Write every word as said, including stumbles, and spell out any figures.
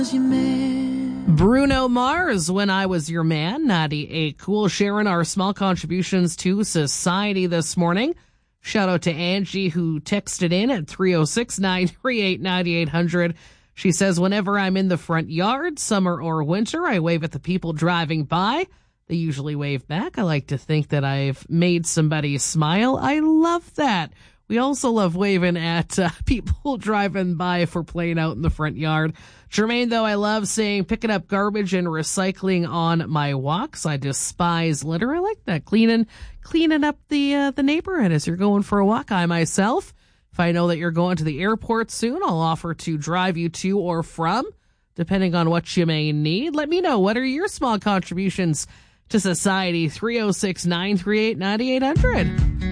Bruno Mars, When I Was Your Man, ninety-eight Cool, sharing our small contributions to society this morning. Shout out to Angie, who texted in at three oh six, nine three eight, nine eight hundred. She says, whenever I'm in the front yard, summer or winter, I wave at the people driving by. They usually wave back. I like to think that I've made somebody smile. I love that. We also love waving at uh, people driving by if we're playing out in the front yard. Jermaine, though, I love saying picking up garbage and recycling on my walks. I despise litter. I like that. Cleaning cleaning up the uh, the neighborhood as you're going for a walk. I myself, if I know that you're going to the airport soon, I'll offer to drive you to or from, depending on what you may need. Let me know. What are your small contributions to society? three oh six, nine three eight, nine eight hundred.